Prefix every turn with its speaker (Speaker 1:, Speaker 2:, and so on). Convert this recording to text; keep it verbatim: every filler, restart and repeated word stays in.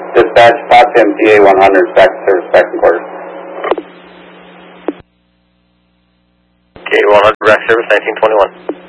Speaker 1: Dispatch, talk to M T A one hundred, back to service, second quarter.
Speaker 2: Okay, one hundred, back service, nineteen twenty-one.